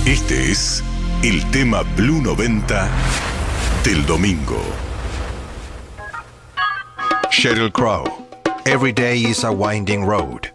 Este es el tema Blue 90 del domingo. Sheryl Crow. Every day is a winding road.